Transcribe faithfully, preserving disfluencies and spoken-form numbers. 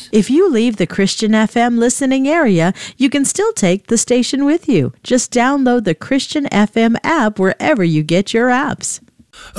If you leave the Christian F M listening area, you can still take the station with you. Just download the Christian F M app wherever you get your apps.